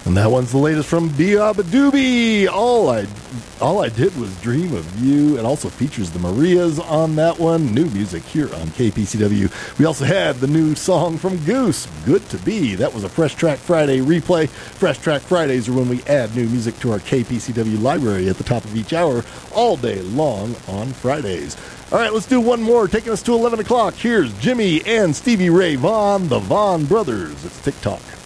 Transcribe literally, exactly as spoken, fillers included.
And that one's the latest from Diabadoobie. All I, all I did was dream of you. It also features the Marias on that one. New music here on K P C W. We also had the new song from Goose, Good to Be. That was a Fresh Track Friday replay. Fresh Track Fridays are when we add new music to our K P C W library at the top of each hour, all day long on Fridays. All right, let's do one more, taking us to eleven o'clock. Here's Jimmy and Stevie Ray Vaughan, the Vaughan Brothers. It's TikTok.